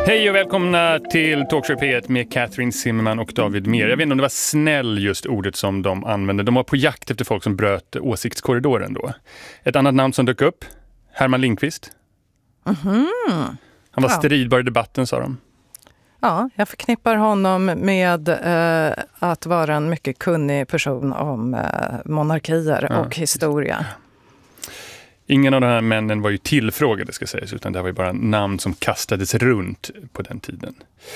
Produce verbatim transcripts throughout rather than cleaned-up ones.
Hej och välkomna till Talkshow P ett med Catherine Zimmerman och David Mer. Jag vet inte om det var snäll just ordet som de använde. De var på jakt efter folk som bröt åsiktskorridoren då. Ett annat namn som dök upp, Herman Lindqvist. Mm-hmm. Han var ja. stridbar i debatten, sa de. Ja, jag förknippar honom med eh, att vara en mycket kunnig person om eh, monarkier ja, och historia. Ingen av de här männen var ju tillfrågade, ska sägas, utan det var ju bara namn som kastades runt på den tiden.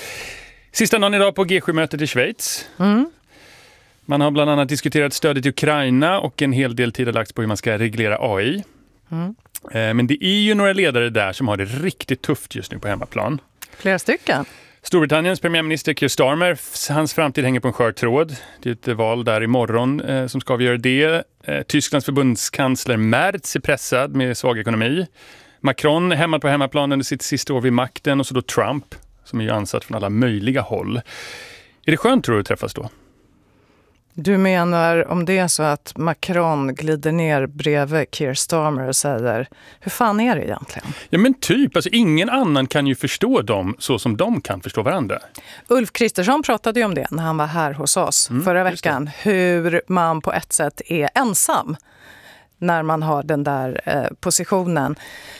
Sista dagen idag på G sju-mötet i Schweiz. Mm. Man har bland annat diskuterat stödet till Ukraina och en hel del tid har lagts på hur man ska reglera A I. Mm. Eh, men det är ju några ledare där som har det riktigt tufft just nu på hemmaplan. Flera stycken. Storbritanniens premiärminister Keir Starmer, hans framtid hänger på en skör tråd. Det är ett val där imorgon eh, som ska avgöra det. Eh, Tysklands förbundskansler Merz är pressad med svag ekonomi. Macron hämmad på hemmaplan under sitt sista år vid makten. Och så då Trump som är ju ansatt från alla möjliga håll. Är det skönt, tror du, att träffas då? Du menar om det är så att Macron glider ner bredvid Keir Starmer och säger, hur fan är det egentligen? Ja men typ, alltså ingen annan kan ju förstå dem så som de kan förstå varandra. Ulf Kristersson pratade ju om det när han var här hos oss mm, förra veckan. Hur man på ett sätt är ensam när man har den där eh, positionen.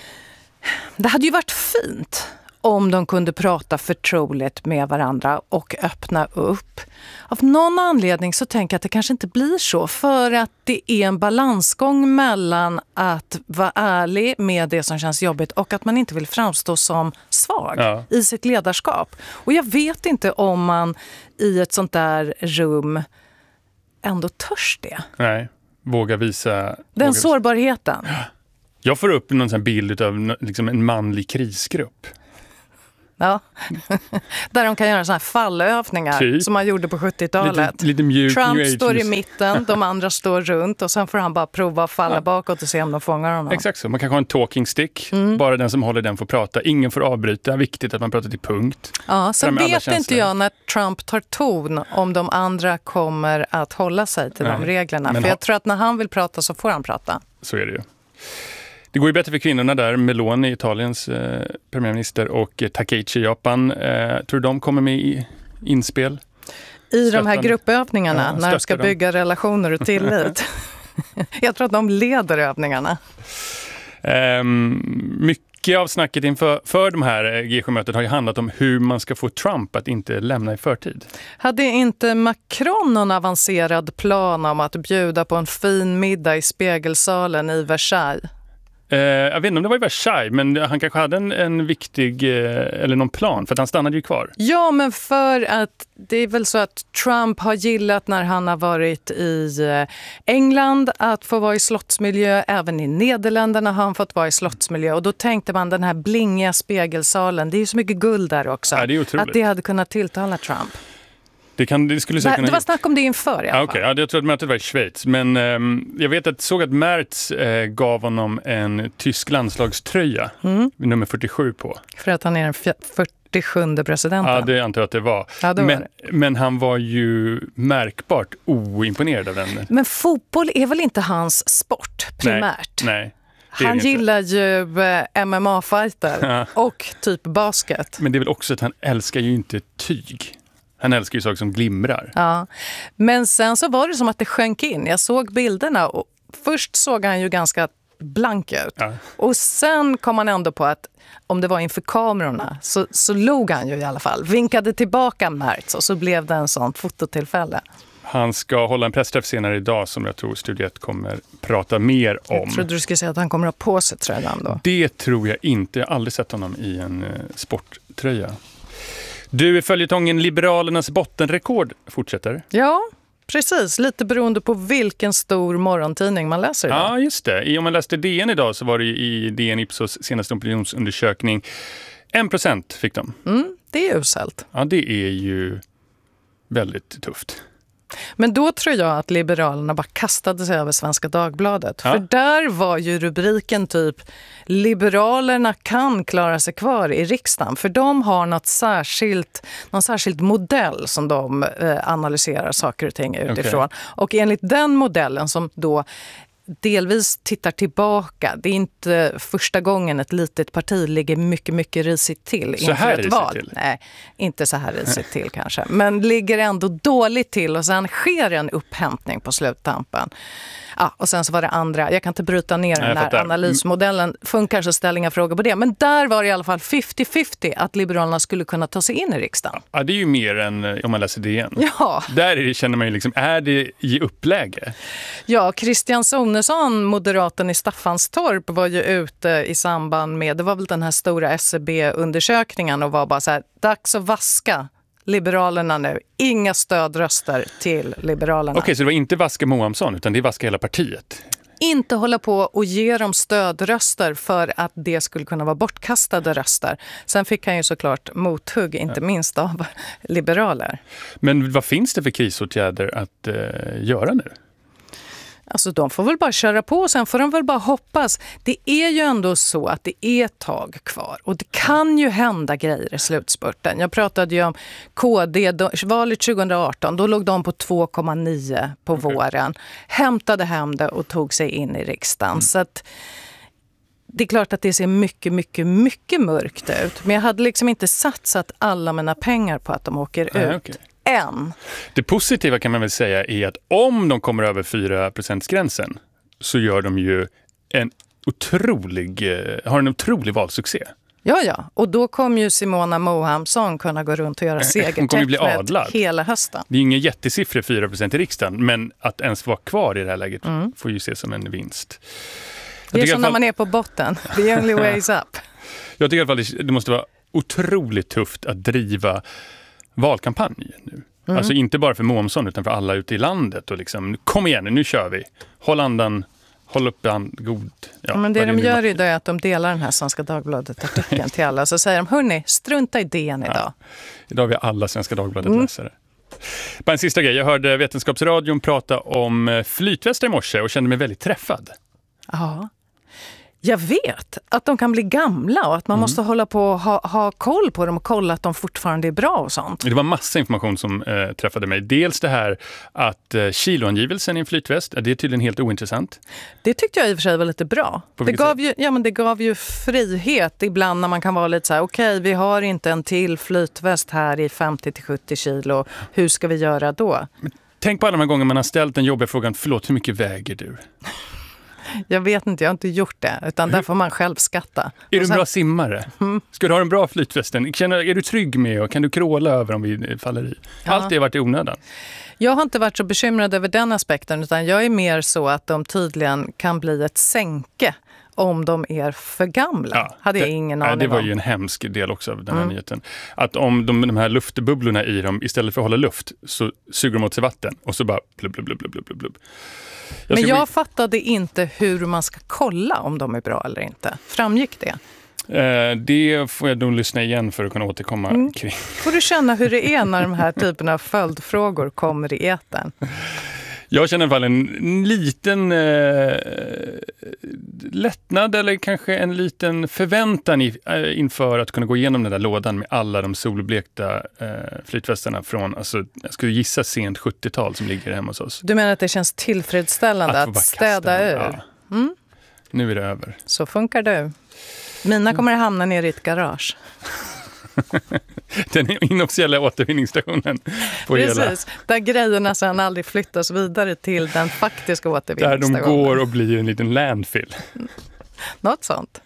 Det hade ju varit fint om de kunde prata förtroligt med varandra och öppna upp. Av någon anledning så tänker jag att det kanske inte blir så, för att det är en balansgång mellan att vara ärlig med det som känns jobbigt och att man inte vill framstå som svag ja. i sitt ledarskap. Och jag vet inte om man i ett sånt där rum ändå törs det. Nej, våga visa... Den våga sårbarheten. Visa. Jag får upp någon sån bild av liksom en manlig krisgrupp. Ja, där de kan göra såna här fallövningar typ. Som man gjorde på sjuttiotalet. Lite, lite mjuk, Trump står i mitten, de andra står runt och sen får han bara prova att falla ja. bakåt och se om de fångar honom. Exakt så, man kan ha en talking stick, mm. bara den som håller den får prata. Ingen får avbryta, viktigt att man pratar till punkt. Ja, så vet inte jag när Trump tar ton om de andra kommer att hålla sig till Nej. de reglerna. Men För jag ha- tror att när han vill prata så får han prata. Så är det ju. Det går ju bättre för kvinnorna där. Meloni, Italiens eh, premiärminister, och eh, Takeichi i Japan. Eh, tror du de kommer med i inspel? I Stöttan. de här gruppövningarna, ja, när de ska dem. bygga relationer och tillit. Jag tror att de leder övningarna. Eh, mycket av snacket inför för de här G sju-mötet har ju handlat om hur man ska få Trump att inte lämna i förtid. Hade inte Macron någon avancerad plan om att bjuda på en fin middag i spegelsalen i Versailles? Eh, jag vet inte om det var i Versailles, men han kanske hade en, en viktig, eh, eller någon plan, för att han stannade ju kvar. Ja, men för att det är väl så att Trump har gillat när han har varit i England att få vara i slottsmiljö. Även i Nederländerna har han fått vara i slottsmiljö. Och då tänkte man den här blingiga spegelsalen, det är ju så mycket guld där också. Ja, det är otroligt. Att det hade kunnat tilltala Trump. Det, kan, det, skulle det, kunna... det var snack om det inför i alla ah, okay. fall. Ja, jag tror att mötet var i Schweiz. Men um, jag vet att såg att Merz eh, gav honom en tysk landslagströja, mm. nummer fyrtiosju på. För att han är den fyrtiosjunde presidenten. Ja, det antar jag att det var. Ja, det var men, det. men han var ju märkbart oimponerad av den. Men fotboll är väl inte hans sport primärt? Nej, nej. Han gillar ju eh, M M A-fighter och typ basket. Men det är väl också att han älskar ju inte tyg. Han älskar ju saker som glimrar. Ja, men sen så var det som att det sjönk in. Jag såg bilderna och först såg han ju ganska blank ut. Ja. Och sen kom han ändå på att om det var inför kamerorna så, så log han ju i alla fall. Vinkade tillbaka Merz och så blev det en sån fototillfälle. Han ska hålla en pressträff senare idag som jag tror Studiet kommer prata mer om. Jag trodde du skulle säga att han kommer att ha på sig tröjan då. Det tror jag inte. Jag har aldrig sett honom i en uh, sporttröja. Du, följetongen Liberalernas bottenrekord fortsätter. Ja, precis. Lite beroende på vilken stor morgontidning man läser idag. Ja, just det. Om man läste D N idag så var det i D N Ipsos senaste opinionsundersökning. En procent fick de. Mm, det är uselt. Ja, det är ju väldigt tufft. Men då tror jag att Liberalerna bara kastade sig över Svenska Dagbladet. Ja. För där var ju rubriken typ Liberalerna kan klara sig kvar i riksdagen. För de har något särskilt, någon särskild modell som de eh, analyserar saker och ting utifrån. Okay. Och enligt den modellen som då delvis tittar tillbaka. Det är inte första gången ett litet parti ligger mycket, mycket risigt till så inför ett val. Till. Nej, inte så här risigt till kanske. Men ligger ändå dåligt till och sen sker en upphämtning på sluttampen. Ja, och sen så var det andra. Jag kan inte bryta ner den här analysmodellen. Funkar så ställer inga frågor på det. Men där var det i alla fall femtio femtio att Liberalerna skulle kunna ta sig in i riksdagen. Ja, det är ju mer än om man läser det igen. Ja. Där är det, känner man ju liksom, är det i uppläge? Ja, Christian Sonesson, moderaten i Staffanstorp, var ju ute i samband med, det var väl den här stora S C B-undersökningen och var bara så här, dags att vaska Liberalerna nu. Inga stödröster till Liberalerna. Okej, så det var inte vaska Mohamsson utan det är vaska hela partiet? Inte hålla på och ge dem stödröster för att det skulle kunna vara bortkastade röster. Sen fick han ju såklart mothugg, inte ja. minst av liberaler. Men vad finns det för krisåtgärder att eh, göra nu? Alltså de får väl bara köra på och sen får de väl bara hoppas. Det är ju ändå så att det är ett tag kvar och det kan ju hända grejer i slutspurten. Jag pratade ju om K D-valet tjugo arton, då låg de på två komma nio på okay. våren. Hämtade hem det och tog sig in i riksdagen. Mm. Så att det är klart att det ser mycket, mycket, mycket mörkt ut. Men jag hade liksom inte satsat alla mina pengar på att de åker Nej, ut. Okay. Än. Det positiva kan man väl säga är att om de kommer över fyra procent-gränsen så gör de ju en otrolig, har en otrolig valsuccé. Ja, ja. Och då kommer ju Simona Mohamsson kunna gå runt och göra segertecknet hela hösten. Det är ingen jättesiffra fyra procent i riksdagen, men att ens vara kvar i det här läget mm. får ju ses som en vinst. Jag det är som fall... när man är på botten. The only way is up. Jag tycker i alla fall det måste vara otroligt tufft att driva valkampanjen nu. Mm. Alltså inte bara för Mohamsson utan för alla ute i landet. Och liksom, kom igen, nu kör vi. Håll andan, håll upp an, god. Ja, men det de det gör idag är att de delar den här Svenska Dagbladet-artikeln till alla. Så säger de, hörni, strunta i D N idag. Ja. Idag har vi alla Svenska Dagbladet-läsare. Mm. Bara en sista grej, jag hörde Vetenskapsradion prata om flytvästar i morse och kände mig väldigt träffad. Ja. Jag vet att de kan bli gamla och att man mm. måste hålla på och ha, ha koll på dem och kolla att de fortfarande är bra och sånt. Det var massa information som eh, träffade mig. Dels det här att eh, kiloangivelsen i en flytväst, det är tydligen helt ointressant. Det tyckte jag i och för sig var lite bra. Det gav, ju, ja, men det gav ju frihet ibland när man kan vara lite så här, okej, okay, vi har inte en till flytväst här i femtio till sjuttio kilo. Hur ska vi göra då? Men tänk på alla de här gånger man har ställt den jobbiga frågan, förlåt, hur mycket väger du? Jag vet inte, jag har inte gjort det. Utan där får man själv skatta. Är du en bra simmare? Mm. Ska du ha en bra flytvästen? Känner, är du trygg med och kan du kråla över om vi faller i? Ja. Allt det har varit i onödan. Jag har inte varit så bekymrad över den aspekten. Utan jag är mer så att de tydligen kan bli ett sänke om de är för gamla. Ja, hade jag det, ingen aning om. Det var ju en hemsk del också av den här mm. nyheten. Att om de, de här luftbubblorna i dem, istället för att hålla luft, så suger de åt sig vatten. Och så bara blub, blub, blub, blub, blub, blub. Jag Men jag bli... fattade inte hur man ska kolla om de är bra eller inte. Framgick det? Eh, det får jag nog lyssna igen för att kunna återkomma mm. kring. Får du känna hur det är när de här typen av följdfrågor kommer i etern? Jag känner i alla fall en liten eh, lättnad eller kanske en liten förväntan i, eh, inför att kunna gå igenom den där lådan med alla de solblekta eh, flytvästarna från, alltså, jag skulle gissa sent sjuttiotal som ligger hemma hos oss. Du menar att det känns tillfredsställande att, att städa ur? Ja. Mm. Nu är det över. Så funkar det. Mina kommer att hamna ner i ett garage. Den inofficiella återvinningsstationen. Precis, hela. Där grejerna sedan aldrig flyttas vidare till den faktiska återvinningsstationen. Där de går och blir en liten landfill. Något sånt.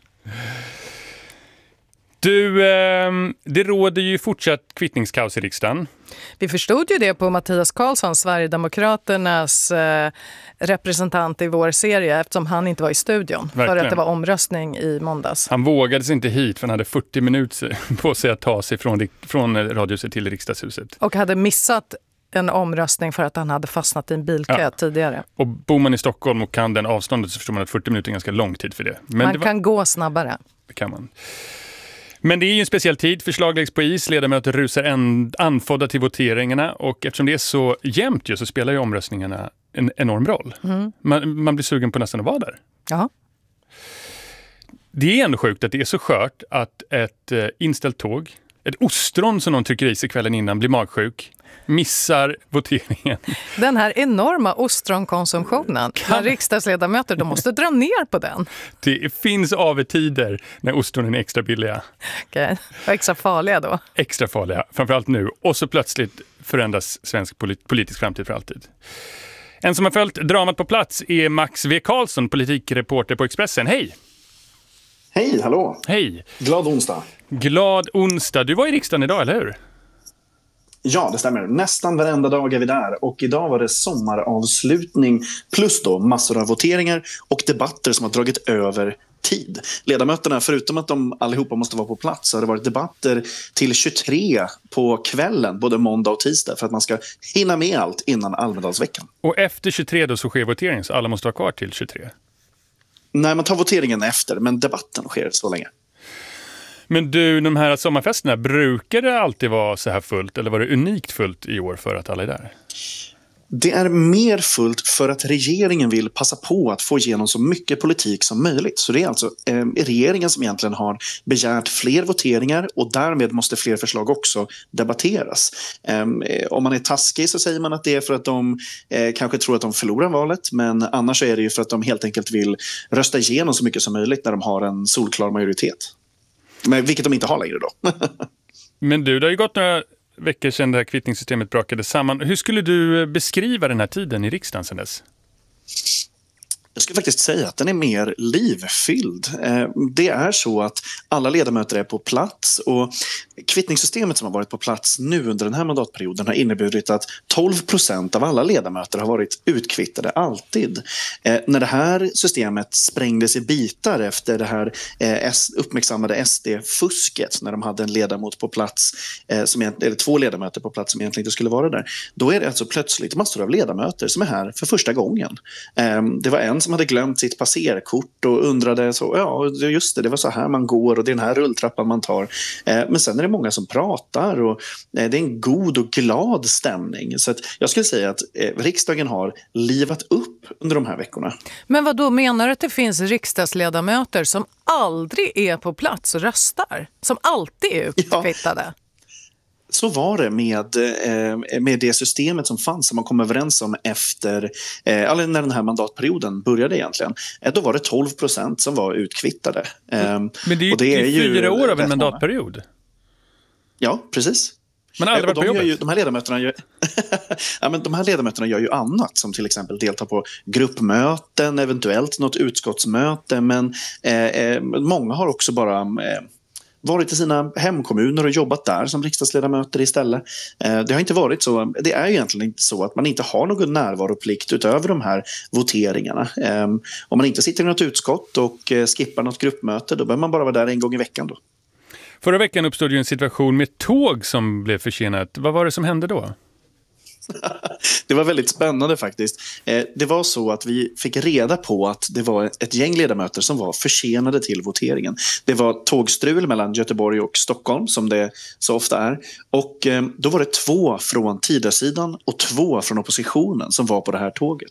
Du, eh, det råder ju fortsatt kvittningskaos i riksdagen. Vi förstod ju det på Mattias Karlsson, Sverigedemokraternas eh, representant i vår serie, eftersom han inte var i studion. Verkligen. För att det var omröstning i måndags. Han vågade sig inte hit för han hade fyrtio minuter på sig att ta sig från, från radiohuset till riksdagshuset. Och hade missat en omröstning för att han hade fastnat i en bilkö ja. tidigare. Och bor man i Stockholm och kan den avståndet så förstår man att fyrtio minuter är ganska lång tid för det. Men man det var... kan gå snabbare. Det kan man. Men det är ju en speciell tid. Förslag läggs på is. Ledamöter rusar en, anfodda till voteringarna. Och eftersom det är så jämnt ju, så spelar ju omröstningarna en enorm roll. Mm. Man, man blir sugen på nästan att vara där. Ja. Det är ändå sjukt att det är så skört att ett eh, inställt tåg, ett ostron som någon trycker i sig kvällen innan, blir magsjuk. missar voteringen. Den här enorma ostronkonsumtionen. Kan... När riksdagsledamöter, de måste dra ner på den. Det finns avetider när ostronen är extra billiga. Okej, okay. Och extra farliga då? Extra farliga, framförallt nu. Och så plötsligt förändras svensk polit- politisk framtid för alltid. En som har följt dramat på plats är Max W. Karlsson, politikreporter på Expressen. Hej! Hej, hallå! Hej! Glad onsdag. Glad onsdag. Du var i riksdagen idag, eller hur? Ja, det stämmer. Nästan varenda dag är vi där. Och idag var det sommaravslutning plus då massor av voteringar och debatter som har dragit över tid. Ledamöterna, förutom att de allihopa måste vara på plats, så har det varit debatter till tjugotre på kvällen, både måndag och tisdag, för att man ska hinna med allt innan Almedalsveckan. Och efter tjugotre då så sker voteringen, så alla måste vara kvar till tjugotre? Nej, man tar voteringen efter, men debatten sker så länge. Men du, de här sommarfesterna, brukar det alltid vara så här fullt, eller var det unikt fullt i år för att alla är där? Det är mer fullt för att regeringen vill passa på att få igenom så mycket politik som möjligt. Så det är alltså eh, regeringen som egentligen har begärt fler voteringar och därmed måste fler förslag också debatteras. Eh, om man är taskig så säger man att det är för att de eh, kanske tror att de förlorar valet, men annars är det ju för att de helt enkelt vill rösta igenom så mycket som möjligt när de har en solklar majoritet. Men vilket de inte har längre då. Men du, det har ju gått några veckor sedan det här kvittningssystemet brakade samman. Hur skulle du beskriva den här tiden i riksdagen sedan dess? Jag skulle faktiskt säga att den är mer livfylld. Det är så att alla ledamöter är på plats och kvittningssystemet som har varit på plats nu under den här mandatperioden har inneburit att tolv procent av alla ledamöter har varit utkvittade alltid. När det här systemet sprängdes i bitar efter det här uppmärksammade S D-fusket, när de hade en ledamot på plats, som, eller två ledamöter på plats som egentligen inte skulle vara där, då är det alltså plötsligt massor av ledamöter som är här för första gången. Det var en som hade glömt sitt passerkort och undrade så, ja just det, det var så här man går och det är den här rulltrappan man tar. Men sen är det många som pratar och det är en god och glad stämning. Så att jag skulle säga att riksdagen har livat upp under de här veckorna. Men vad då menar du att det finns riksdagsledamöter som aldrig är på plats och röstar? Som alltid är utkvittade? Ja. Så var det med, eh, med det systemet som fanns som man kom överens om efter, eh, eller när den här mandatperioden började egentligen. Eh, då var det tolv procent som var utkvittade. Eh, Men det är ju, och det är ju fyra år av en mandatperiod. Många. Ja, precis. Men aldrig varit på jobbet. Ju, de, här ledamöterna gör, ja, men de här ledamöterna gör ju annat, som till exempel delta på gruppmöten, eventuellt något utskottsmöte, men eh, eh, många har också bara... Eh, varit i sina hemkommuner och jobbat där som riksdagsledamöter istället. Det har inte varit så, det är egentligen inte så att man inte har någon närvaroplikt utöver de här voteringarna. Om man inte sitter i något utskott och skippar något gruppmöte, då behöver man bara vara där en gång i veckan då. Förra veckan uppstod ju en situation med tåg som blev försenat. Vad var det som hände då? Det var väldigt spännande faktiskt. Det var så att vi fick reda på att det var ett gäng ledamöter som var försenade till voteringen. Det var tågstrul mellan Göteborg och Stockholm, som det så ofta är. Och då var det två från Tidösidan och två från oppositionen som var på det här tåget.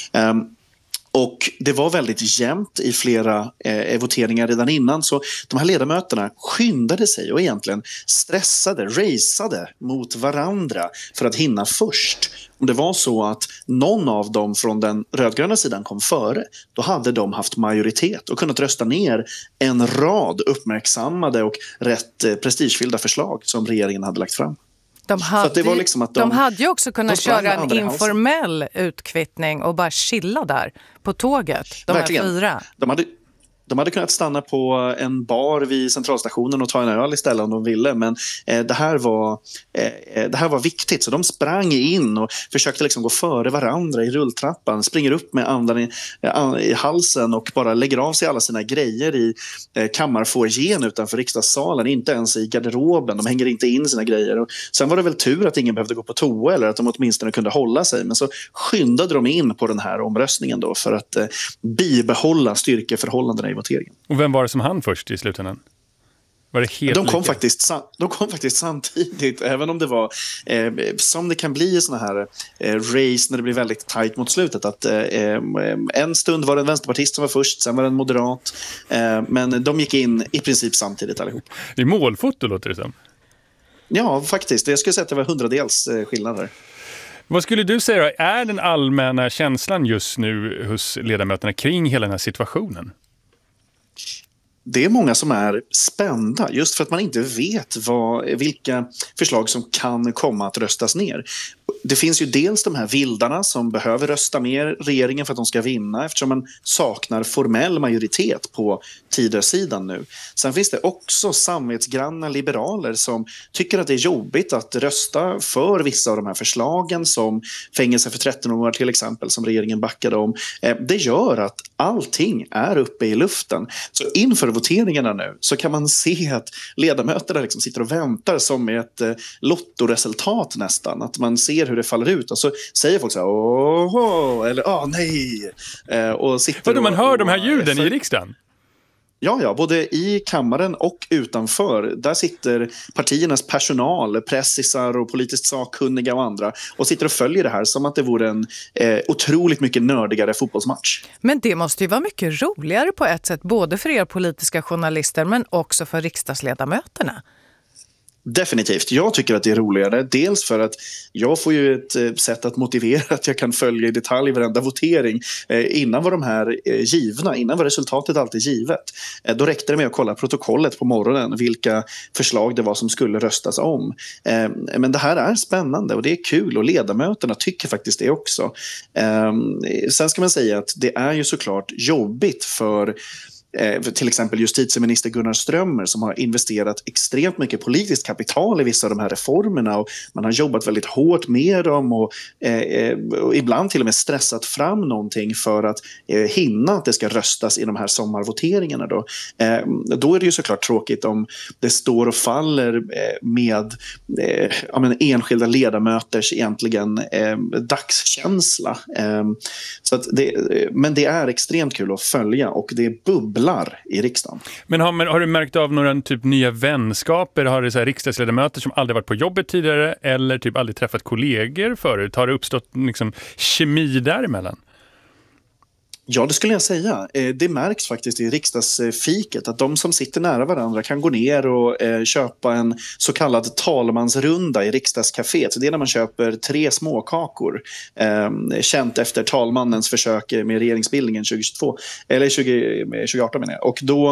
Och det var väldigt jämnt i flera eh, voteringar redan innan, så de här ledamöterna skyndade sig och egentligen stressade, raceade mot varandra för att hinna först. Om det var så att någon av dem från den rödgröna sidan kom före, då hade de haft majoritet och kunnat rösta ner en rad uppmärksammade och rätt eh, prestigefyllda förslag som regeringen hade lagt fram. De hade, det var liksom att de, de hade ju också kunnat köra en informell utkvittning och bara chilla där på tåget, de Verkligen. här fyra. De hade, de hade kunnat stanna på en bar vid centralstationen och ta en öl istället om de ville, men eh, det, här var, eh, det här var viktigt, så de sprang in och försökte liksom gå före varandra i rulltrappan, springer upp med andan i, i halsen och bara lägger av sig alla sina grejer i eh, kammarfoajén utanför riksdagssalen, inte ens i garderoben, de hänger inte in sina grejer. Och sen var det väl tur att ingen behövde gå på toa eller att de åtminstone kunde hålla sig, men så skyndade de in på den här omröstningen då för att eh, bibehålla styrkeförhållandena i voteringen. Och vem var det som hann först i slutändan? Var det helt de, kom faktiskt, de kom faktiskt samtidigt, även om det var eh, som det kan bli i såna här eh, race när det blir väldigt tajt mot slutet, att eh, en stund var det en vänsterpartist som var först, sen var det en moderat, eh, men de gick in i princip samtidigt allihop. Det är målfoto låter det som. Ja, faktiskt. Jag skulle säga att det var hundradels skillnader. Vad skulle du säga då? Är den allmänna känslan just nu hos ledamöterna kring hela den här situationen? Det är många som är spända just för att man inte vet vad, vilka förslag som kan komma att röstas ner. Det finns ju dels de här vildarna som behöver rösta med regeringen för att de ska vinna eftersom man saknar formell majoritet på Tidösidan nu. Sen finns det också samvetsgranna liberaler som tycker att det är jobbigt att rösta för vissa av de här förslagen som fängelse för tretton år till exempel som regeringen backade om. Det gör att allting är uppe i luften. Så inför voteringarna nu så kan man se att ledamöterna liksom sitter och väntar som ett lottoresultat nästan. Att man ser hur det faller ut och så säger folk så här åh eller ah nej eh, och sitter Vadå, man hör och, de här ljuden för... i riksdagen? Ja, ja, både i kammaren och utanför. Där sitter partiernas personal, pressisar och politiskt sakkunniga och andra och sitter och följer det här som att det vore en eh, otroligt mycket nördigare fotbollsmatch. Men det måste ju vara mycket roligare på ett sätt, både för er politiska journalister men också för riksdagsledamöterna. Definitivt. Jag tycker att det är roligare. Dels för att jag får ju ett sätt att motivera att jag kan följa i detalj varenda votering. Innan var de här givna, innan var resultatet alltid givet. Då räckte det med att kolla protokollet på morgonen vilka förslag det var som skulle röstas om. Men det här är spännande och det är kul och ledamöterna tycker faktiskt det också. Sen ska man säga att det är ju såklart jobbigt för till exempel justitieminister Gunnar Strömmer som har investerat extremt mycket politiskt kapital i vissa av de här reformerna och man har jobbat väldigt hårt med dem och, eh, och ibland till och med stressat fram någonting för att eh, hinna att det ska röstas i de här sommarvoteringarna då. Eh, då är det ju såklart tråkigt om det står och faller eh, med eh, ja, men enskilda ledamöters egentligen eh, dagskänsla. Eh, så att det, men det är extremt kul att följa och det är bubbel i riksdagen. Men har, har du märkt av några typ nya vänskaper? Har det så här riksdagsledamöter som aldrig varit på jobbet tidigare eller typ aldrig träffat kollegor förut? Har det uppstått liksom kemi däremellan? Ja, det skulle jag säga. Det märks faktiskt i riksdagsfiket att de som sitter nära varandra kan gå ner och eh, köpa en så kallad talmansrunda i riksdagscaféet. Så det är när man köper tre småkakor eh, känt efter talmannens försök med regeringsbildningen tjugohundratjugotvå eller tjugo, tjugoarton menar jag. Och då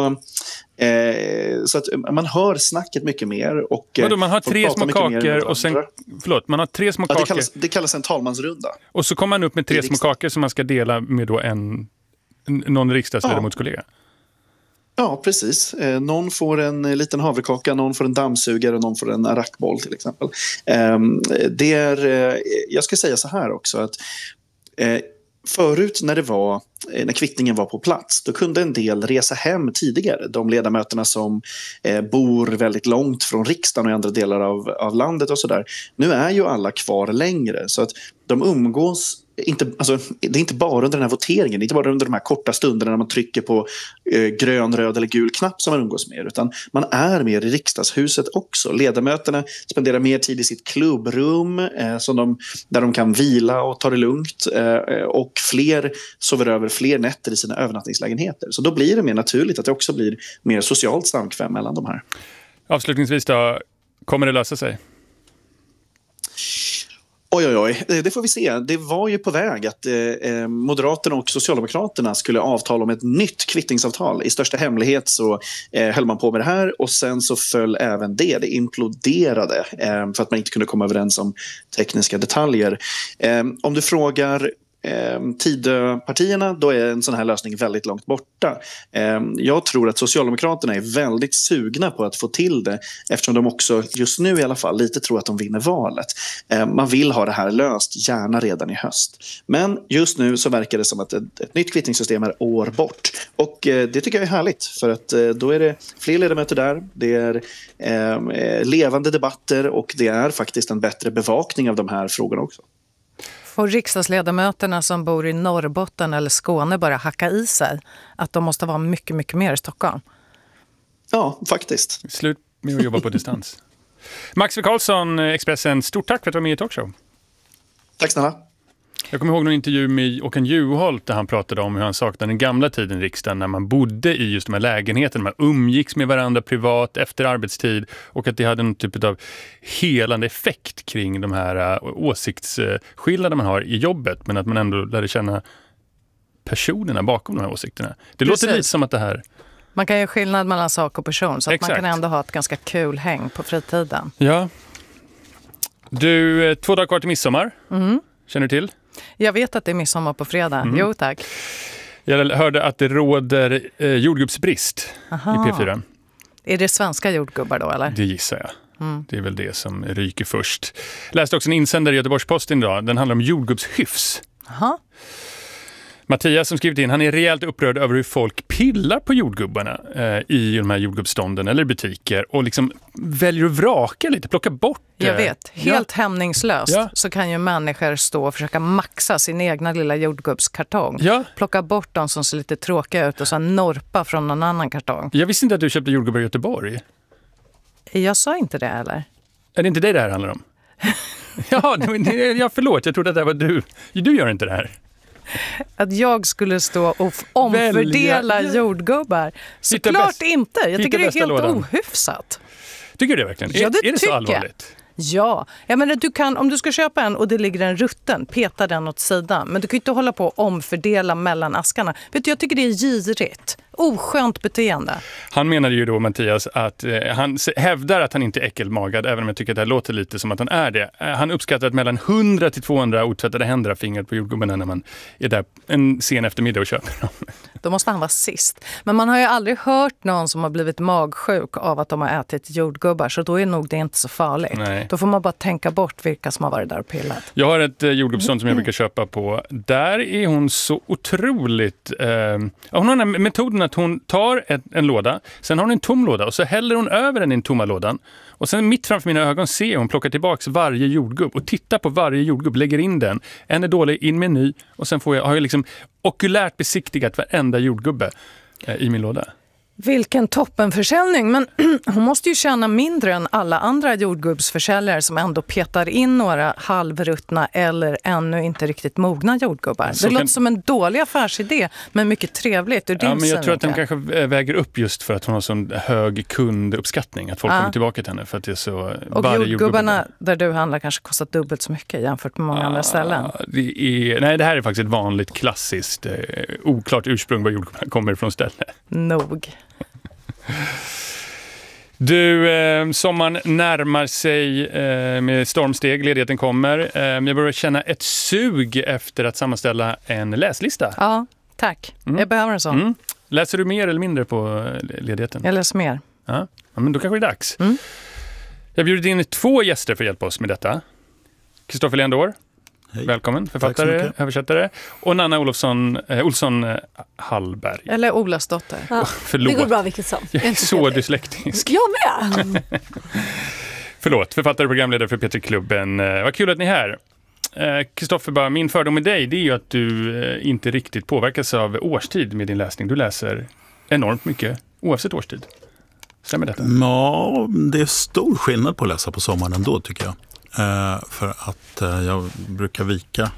eh, så att man hör snacket mycket mer och Vadå, man har tre små kakor och sen förlåt, man har tre små ja, kakor. Det kallas, det kallas en talmansrunda. Och så kommer man upp med tre små kakor som man ska dela med då en någon riksdagsledamotskollega. Ja. ja, precis. Eh, någon får en liten havrekaka, någon får en dammsugare och någon får en arakboll till exempel. Eh, det är, eh, jag ska säga så här också att eh, förut när det var när kvittningen var på plats, då kunde en del resa hem tidigare. De ledamöterna som eh, bor väldigt långt från riksdagen och i andra delar av, av landet och sådär. Nu är ju alla kvar längre så att de umgås inte, alltså, det är inte bara under den här voteringen, det är inte bara under de här korta stunderna när man trycker på eh, grön, röd eller gul knapp som man umgås med, utan man är mer i riksdagshuset också. Ledamöterna spenderar mer tid i sitt klubbrum eh, som de, där de kan vila och ta det lugnt eh, och fler sover över fler nätter i sina övernattningslägenheter. Så då blir det mer naturligt att det också blir mer socialt samkväm mellan de här. Avslutningsvis då, kommer det lösa sig? Oj, oj, oj. Det får vi se. Det var ju på väg att eh, Moderaterna och Socialdemokraterna skulle avtala om ett nytt kvittningsavtal. I största hemlighet så eh, höll man på med det här och sen så föll även det. Det imploderade eh, för att man inte kunde komma överens om tekniska detaljer. Eh, om du frågar Eh, Tidöpartierna, då är en sån här lösning väldigt långt borta. Eh, jag tror att Socialdemokraterna är väldigt sugna på att få till det eftersom de också just nu i alla fall lite tror att de vinner valet. Eh, man vill ha det här löst, gärna redan i höst. Men just nu så verkar det som att ett, ett nytt kvittningssystem är år bort. Och eh, det tycker jag är härligt för att eh, då är det fler ledamöter där, det är eh, levande debatter och det är faktiskt en bättre bevakning av de här frågorna också. Får riksdagsledamöterna som bor i Norrbotten eller Skåne bara hacka i sig att de måste vara mycket, mycket mer i Stockholm? Ja, faktiskt. Slut med att jobba på distans. Max V. Karlsson, Expressen, stort tack för att du var med i Talkshow. Tack snälla. Jag kommer ihåg någon intervju med Håkan Juholt där han pratade om hur han saknade den gamla tiden i riksdagen när man bodde i just de här lägenheterna. Man umgicks med varandra privat efter arbetstid och att det hade en typ av helande effekt kring de här uh, åsiktsskillnader man har i jobbet, men att man ändå lärde känna personerna bakom de här åsikterna. Det Precis. låter lite som att det här... Man kan göra skillnad mellan sak och person så att Exakt. man kan ändå ha ett ganska kul häng på fritiden. Ja. Du, två dagar kvar till midsommar. Mm. Känner du till? Jag vet att det är midsommar på fredag. Mm. Jo, tack. Jag hörde att det råder eh, jordgubbsbrist Aha. i P fyra. Är det svenska jordgubbar då, eller? Det gissar jag. Mm. Det är väl det som ryker först. Jag läste också en insändare i Göteborgs-Posten idag. Den handlar om jordgubbshyfs. Aha. Mattias som skrivit in, han är rejält upprörd över hur folk pillar på jordgubbarna eh, i de här jordgubbsstånden eller butiker och liksom väljer att vraka lite, plocka bort det. Jag vet, helt ja. hämningslöst ja. så kan ju människor stå och försöka maxa sin egna lilla jordgubbskartong. Ja. Plocka bort de som ser lite tråkiga ut och sen norpa från någon annan kartong. Jag visste inte att du köpte jordgubbar i Göteborg. Jag sa inte det, eller? Är det inte det det här handlar om? ja, ja, förlåt, jag trodde att det var du. Du gör inte det här. Att jag skulle stå och omfördela Välja. jordgubbar. Såklart inte. Jag tycker det är helt lådan. ohyfsat. Tycker du det verkligen? Ja, det är, är det så tycker. allvarligt? Ja, jag menar, du kan, om du ska köpa en och det ligger en rutten, peta den åt sidan. Men du kan inte hålla på och omfördela mellan askarna. Vet du, jag tycker det är girigt. Oskönt beteende. Han menade ju då, Mattias, att eh, han hävdar att han inte är äckelmagad, även om jag tycker att det här låter lite som att han är det. Eh, han uppskattar att mellan hundra till tvåhundra otvättade händer har fingrat på jordgubbarna när man är där en sen eftermiddag och köper dem. Då måste han vara sist. Men man har ju aldrig hört någon som har blivit magsjuk av att de har ätit jordgubbar, så då är nog det inte så farligt. Nej. Då får man bara tänka bort vilka som har varit där och pillat. Jag har ett eh, jordgubbsstånd som jag brukar köpa på. Där är hon så otroligt... Eh, hon har den här metoden att hon tar ett, en låda, sen har hon en tom låda och så häller hon över den i den tomma lådan. Och sen mitt framför mina ögon ser hon plocka tillbaks varje jordgubb och tittar på varje jordgubb, lägger in den. En är dålig, in med en ny. Och sen får jag, har jag liksom okulärt besiktigat varenda jordgubbe eh, i min låda. Vilken toppenförsäljning, men hon måste ju tjäna mindre än alla andra jordgubbsförsäljare som ändå petar in några halvruttna eller ännu inte riktigt mogna jordgubbar. Så det kan... låter som en dålig affärsidé, men mycket trevligt ur din Ja, men jag tror att den kanske väger upp just för att hon har sån hög kunduppskattning, att folk ja. kommer tillbaka till henne för att det är så... Och jordgubbarna där du handlar kanske kostar dubbelt så mycket jämfört med många ah, andra ställen. Det är... Nej, det här är faktiskt ett vanligt klassiskt eh, oklart ursprung var jordgubbarna kommer ifrån stället. Nog. Du, eh, sommaren närmar sig eh, med stormsteg, ledigheten kommer. Eh, jag börjar känna ett sug efter att sammanställa en läslista. Ja, tack. Mm. Jag behöver en sån. Mm. Läser du mer eller mindre på ledigheten? Jag läser mer. Ja, ja men då kanske det är dags. Mm. Jag bjudit in två gäster för att hjälpa oss med detta. Kristoffer Leandor. Hej. Välkommen, författare, översättare. Och Nanna Olofsson, eh, Olsson eh, Hallberg. Eller Olas dotter. Ja, Förlåt. det går bra vilket som. Jag är så dyslektisk. Jag med! Förlåt, författare och programledare för P tre-klubben. Eh, vad kul att ni är här. Kristoffer, eh, bara min fördom med dig, det är ju att du eh, inte riktigt påverkas av årstid med din läsning. Du läser enormt mycket, oavsett årstid. Stämmer detta? Ja, det är stor skillnad på att läsa på sommaren ändå, tycker jag. Uh, för att uh, jag brukar vika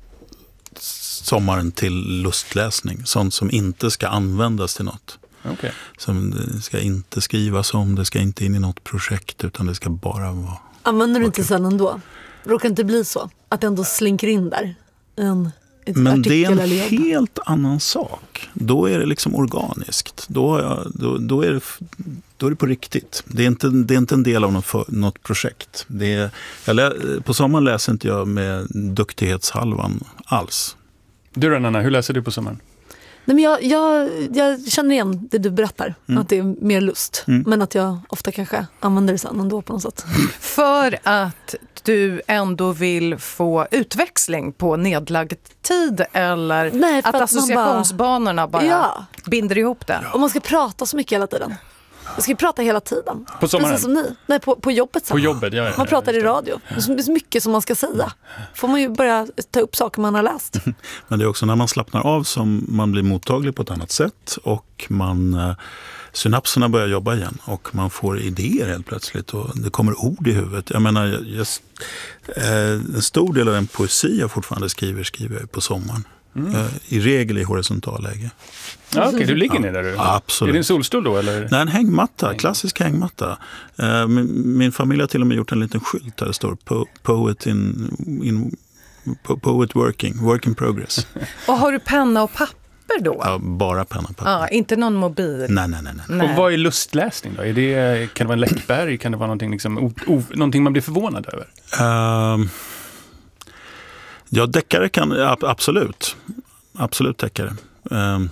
sommaren till lustläsning. Sånt som inte ska användas till något. Okay. Som det ska inte skrivas om, det ska inte in i något projekt, utan det ska bara vara... Använder du inte sen ändå? Råkar inte bli så? Att det ändå slinker in där? En, Men det är en helt annan sak. Då är det liksom organiskt. Då, jag, då, då, är, det, då är det på riktigt. Det är inte, det är inte en del av något, för, något projekt. Det är, jag lä, på sommaren läser inte jag med duktighetshalvan alls. Du då, Nanna, hur läser du på sommaren? Nej, men jag, jag, jag känner igen det du berättar. Mm. Att det är mer lust. Mm. Men att jag ofta kanske använder det sen ändå på något sätt. För att du ändå vill få utväxling på nedlagd tid, eller Nej, att, att associationsbanorna bara, bara ja. binder ihop det? Och man ska prata så mycket hela tiden. Jag ska prata hela tiden. På sommaren? Precis som ni. Nej, på, på jobbet. På jobbet, ja, ja, man pratar i radio. Det är så mycket som man ska säga. Får man ju börja ta upp saker man har läst. Men det är också när man slappnar av som man blir mottaglig på ett annat sätt. Och man synapserna börjar jobba igen och man får idéer helt plötsligt och det kommer ord i huvudet. Jag menar, jag, jag, eh, en stor del av den poesi jag fortfarande skriver skriver jag på sommaren. Mm. Eh, I regel i horisontal läge. Ja, okej, okay, du ligger ner där du. Ja, absolut. Är det en solstol då? Eller? Nej, en hängmatta, klassisk hängmatta. Eh, min, min familj har till och med gjort en liten skylt där det står po- poet in, in po- poet working, work in progress. Och har du penna och papper då? Ja, bara penna och papper. Ja, inte någon mobil? Nej, nej, nej. nej. nej. Och vad är lustläsning då? Är det, kan det vara en Läckberg? Kan det vara någonting, liksom, o, o, någonting man blir förvånad över? Uh, ja, deckare kan, ja, absolut. Absolut deckare. Uh,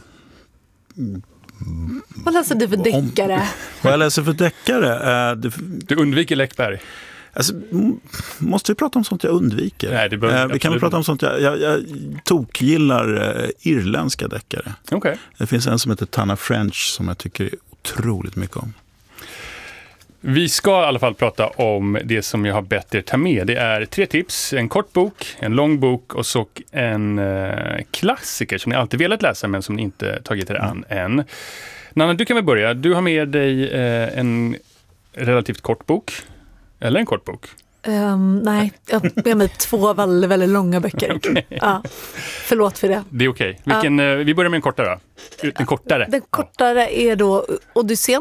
Vad läser du för deckare? Om, vad jag läser för deckare? Uh, det, du undviker Läckberg? Alltså, måste vi prata om sånt jag undviker? Nej, det behöver, uh, vi kan väl prata om sånt jag, jag, jag tokgillar uh, irländska deckare. Okay. Det finns en som heter Tana French som jag tycker otroligt mycket om. Vi ska i alla fall prata om det som jag har bett er ta med. Det är tre tips, en kort bok, en lång bok och så en eh, klassiker som ni alltid velat läsa men som ni inte tagit er an mm. än. Nanna, du kan väl börja. Du har med dig eh, en relativt kort bok. Eller en kort bok? Um, nej, jag har med mig två väldigt, väldigt långa böcker. Okay. Ja. Förlåt för det. Det är okej. Okay. Vilken, uh. Vi börjar med en kortare. Den kortare. Den kortare är då Odysseen.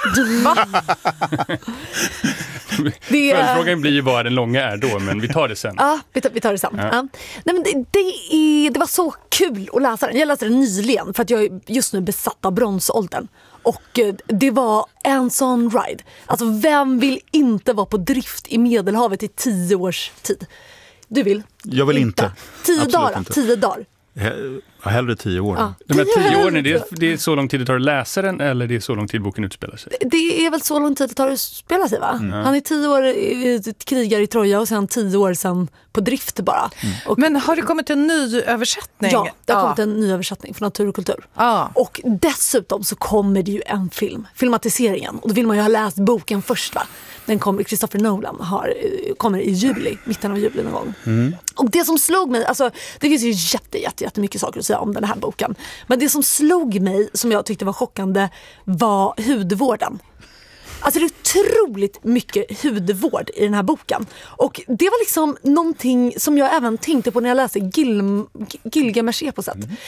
det är... Frågan blir ju vad den långa är då, men vi tar det sen. Ja, vi tar, vi tar det sen. Ja. Ja. Nej, men det, det, är, det var så kul att läsa den. Jag läste den nyligen för att jag är just nu besatt av bronsåldern. Och det var en sån ride. Alltså vem vill inte vara på drift i Medelhavet i tio års tid? Du vill? Jag vill inte. inte. Tio dagar, inte. tio dagar. Ja, hellre tio år. Ja. De här tio åren, är det, det är så lång tid det tar att läsa den eller det är så lång tid boken utspelar sig? Det, det är väl så lång tid det tar att utspela sig, va? Mm. Han är tio år krigar i Troja och sen tio år sen på drift bara. Mm. Och, men har det kommit en ny översättning? Ja, det har ja. kommit en ny översättning från Natur och kultur. Ja. Och dessutom så kommer det ju en film, filmatiseringen. Och då vill man ju ha läst boken först, va? Den kommer, Christopher Nolan har, kommer i juli, mitten av juli någon gång. Mm. Och det som slog mig, alltså det finns ju jätte, jätte, jättemycket saker att säga om den här boken. Men det som slog mig, som jag tyckte var chockande, var hudvården. Alltså det är otroligt mycket hudvård i den här boken. Och det var liksom någonting som jag även tänkte på när jag läste Gil- Gilgamesh-eposet. Mm.